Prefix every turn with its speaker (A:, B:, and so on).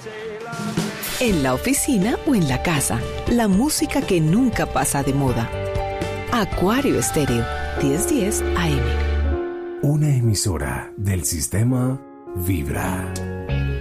A: En la oficina o en la casa, la música que nunca pasa de moda. Acuario Estéreo, 1010 AM.
B: Una emisora del sistema Vibra.